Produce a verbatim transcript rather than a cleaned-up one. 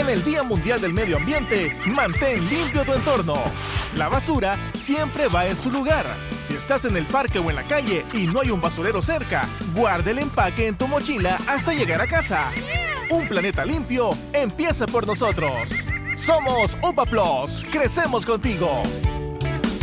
el Día Mundial del Medio Ambiente, mantén limpio tu entorno. La basura siempre va en su lugar. Si estás en el parque o en la calle y no hay un basurero cerca, guarda el empaque en tu mochila hasta llegar a casa. Un planeta limpio empieza por nosotros. Somos UPA Plus. Crecemos contigo.